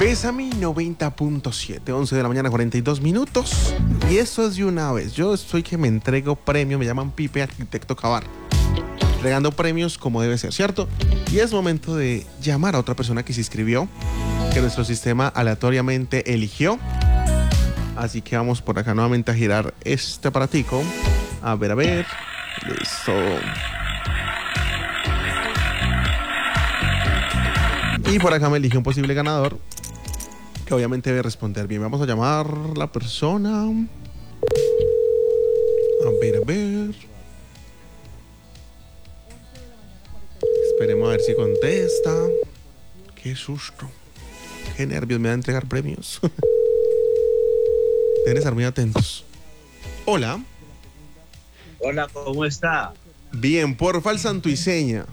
Bésame 90.7, 11 de la mañana, 42 minutos. Y eso es de una vez. Yo soy que me entrego premio, me llaman Pipe Arquitecto Cavar. Entregando premios como debe ser, ¿cierto? Y es momento de llamar a otra persona que se inscribió, que nuestro sistema aleatoriamente eligió. Así que vamos por acá nuevamente a girar este aparatico. A ver. Listo. Y por acá me eligió un posible ganador, que obviamente debe responder bien. Vamos a llamar a la persona. A ver. Esperemos a ver si contesta. Qué susto. Qué nervios me da entregar premios. Deben estar muy atentos. Hola. Hola, ¿cómo está? Bien, porfa, el santo y seña.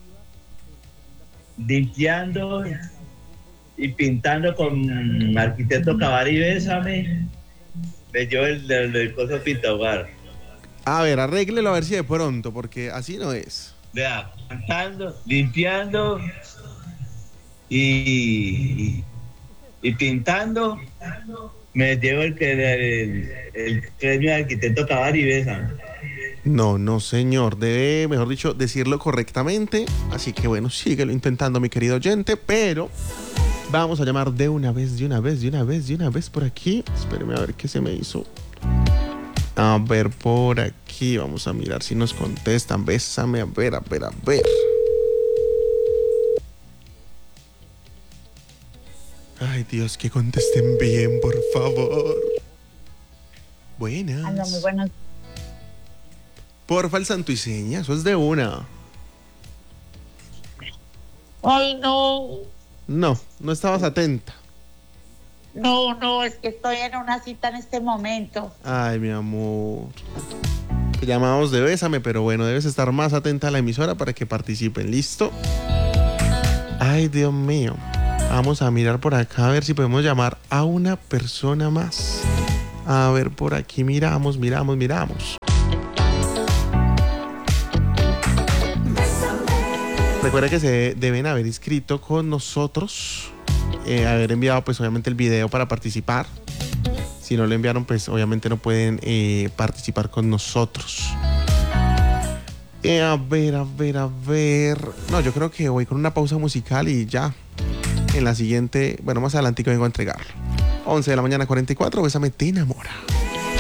Limpiando y pintando con Arquitecto Cavar y Bésame. Me llevo el coso pintahogar. A ver, arréglelo a ver si de pronto, porque así no es. Vea, pintando, limpiando y pintando. Me llevo el premio de Arquitecto Cavar y Bésame. No, señor. Debe, mejor dicho, decirlo correctamente. Así que bueno, síguelo intentando, mi querido oyente. Pero vamos a llamar de una vez por aquí. Espéreme a ver qué se me hizo. A ver, por aquí. Vamos a mirar si nos contestan. Bésame, a ver. Ay, Dios, que contesten bien, por favor. Buenas. Aló, muy buenos. Porfa, el santo y seña, eso es de una. Ay, no. No estabas atenta. No, es que estoy en una cita en este momento. Ay, mi amor. Te llamamos de Bésame, pero bueno, debes estar más atenta a la emisora para que participen. ¿Listo? Ay, Dios mío. Vamos a mirar por acá a ver si podemos llamar a una persona más. A ver, por aquí miramos. Recuerda que se deben haber inscrito con nosotros, haber enviado pues obviamente el video para participar. Si no lo enviaron, pues obviamente no pueden participar con nosotros. A ver. No, yo creo que voy con una pausa musical y ya. En la siguiente, bueno, más adelante que vengo a entregarlo. 11 de la mañana, 44, Bésame te enamora.